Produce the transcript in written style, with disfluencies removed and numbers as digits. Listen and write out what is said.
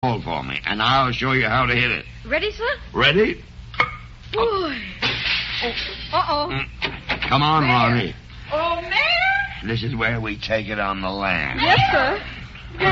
ball for me, and I'll show you how to hit it. Ready, sir? Ready? Boy. Uh-oh. Come on, Mayor. Ronnie. Oh, Mayor? This is where we take it on the land. Yes, sir.